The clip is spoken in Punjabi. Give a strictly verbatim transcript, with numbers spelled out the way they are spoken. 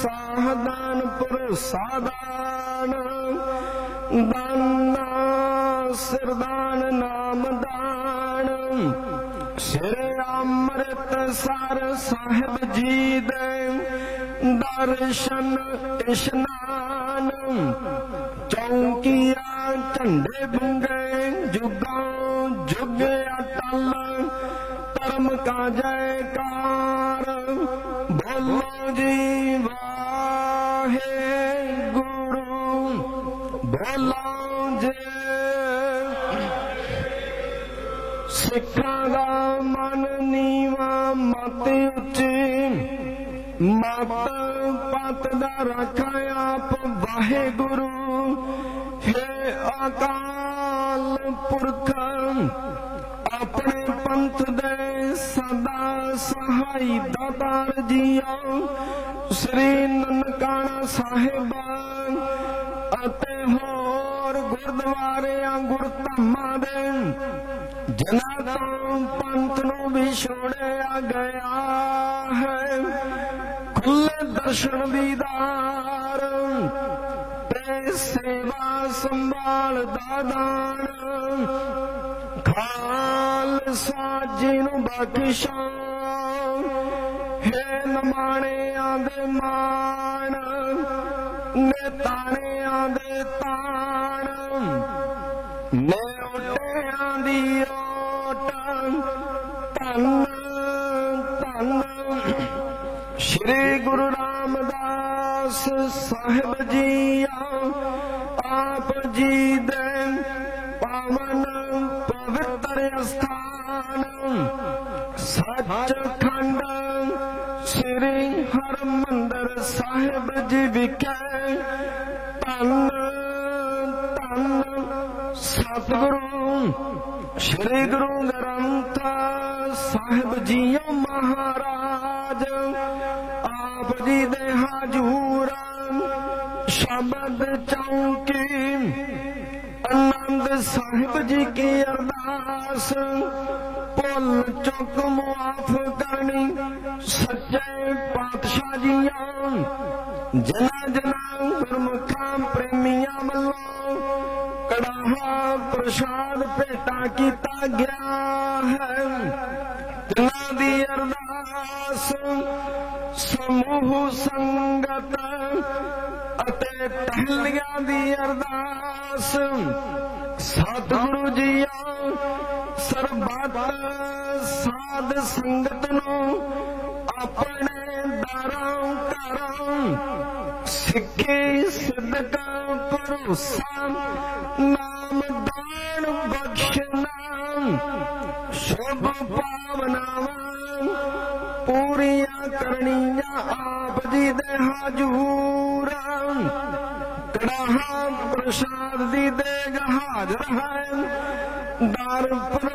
ਸਾਹਦਾਨਪੁਰ ਸਾਦਾਨ ਦਾਨਾ ਸਿਰਦਾਨ ਨਾਮਦਾਨ ਸ੍ਰੀ ਅੰਮ੍ਰਿਤਸਰ ਸਾਹਿਬ ਜੀ ਦੇ ਦਰਸ਼ਨ ਇਸ਼ਨਾਨ ਚੌਂਕੀਆਂ ਝੰਡੇ ਬੰਗੇ ਜੁਗਾਂ ਜੁਗ ਅਟਲ ਧਰਮ ਕਾ ਜੈਕਾਰ ਬੋਲੋ ਜੀ ਵਾਹਿਗੁਰੂ ਬੋਲੋ ਜੀ। ਸਿੱਖਾਂ ਦਾ ਮਨ ਨੀਵਾ ਮਤ ਉੱਚੀ ਮਤ ਪਤ ਦਾ ਰੱਖਾ ਆਪ ਵਾਹਿਗੁਰੂ ਹੈ ਅਕਾਲ ਪੁਰਖ ਆਪਣੇ ਪੰਥ ਦੇ ਸਦਾ ਸਹਾਈ ਦਾਤਾਰ ਜੀਓ ਸ੍ਰੀ ਨਨਕਾਣਾ ਸਾਹਿਬ ਅਤੇ ਹੋਰ ਗੁਰਦੁਆਰਿਆਂ ਗੁਰਧਾਮਾਂ ਦੇ ਜਿਨ੍ਹਾਂ ਤੋਂ ਪੰਥ ਨੂੰ ਵਿਛੋੜਿਆ ਗਿਆ ਹੈ ਖੁੱਲੇ ਦਰਸ਼ਨ ਦੀਦਾਰ ਤੇ ਸੇਵਾ ਸੰਭਾਲ ਦਾ ਦਾਨ ਖਾਲਸਾ ਜੀ ਨੂੰ ਬਖਸ਼ੋ ਹੈ ਨਮਾਣਿਆਂ ਦੇ ਮਾਣ ਨੇਤਾਣਿਆਂ ਦੇ ਤਾਣ ਨਿਓਟਿਆਂ ਦੀ ਓਟ ਧੰਨ ਧੰਨ ਸ਼੍ਰੀ ਗੁਰੂ ਰਾਮਦਾਸ ਸਾਹਿਬ ਜੀ ਆਪ ਜੀ ਦੇ ਪਾਵਨ ਪਵਿੱਤਰ ਅਸਥਾਨ ਸੱਚਖੰਡ ਸ੍ਰੀ ਹਰਿਮੰਦਰ ਸਾਹਿਬ ਜੀ ਵਿਖੇ ਧੰਨ ਧੰਨ ਸਤਿਗੁਰੂ ਸ੍ਰੀ ਗੁਰੂ ਗ੍ਰੰਥ ਸਾਹਿਬ ਜੀ ਮਹਾਰਾਜ ਆਪ ਜੀ ਦੇ ਹਜ਼ੂਰ ਸ਼ਬਦ ਚੌਂਕੀ ਆਨੰਦ ਸਾਹਿਬ ਜੀ ਕੀ ਅਰਦਾਸ ਭੁੱਲ ਚੁੱਕ ਮੁਆਫ ਕਰਨੀ ਸੱਚੇ ਪਾਤਸ਼ਾਹ ਜੀਆਂ ਜਿਨ੍ਹਾਂ ਜਿਨ੍ਹਾਂ ਗੁਰਮੁਖਾਂ ਪ੍ਰੇਮੀਆਂ ਵੱਲੋਂ ਕੜਾਹਾ ਪ੍ਰਸ਼ਾਦ ਭੇਟਾ ਕੀਤਾ ਗਿਆ ਹੈ ਤਿਨਾਂ ਦੀ ਅਰਦਾਸ ਸਮੂਹ ਸੰਗਤ ਅਤੇ ਟਹਿਲੀਆਂ ਦੀ ਅਰਦਾਸ ਸਤਿਗੁਰੂ ਜੀਓ ਸਰਬੱਤ ਸਾਧ ਸੰਗਤ ਨੂੰ ਆਪਣੇ ਦਰਾਂ ਘਰਾਂ ਸਿੱਖੀ ਸਿੱਧਕ ਭਰੋਸਾ ਨਾਮਦਾਨ ਬਖਸ਼ਣਾ ਸ਼ੁਭ ਭਾਵਨਾਵਾਂ ਪੂਰੀਆਂ ਕਰਨੀਆਂ ਆਪ ਜੀ ਦੇ ਹਜ਼ੂਰ ਕੜਾਹਾ ਪ੍ਰਸ਼ਾਦ ਦੀ ਦੇਗ ਹਾਜ਼ਰ ਹੈ ਦਰ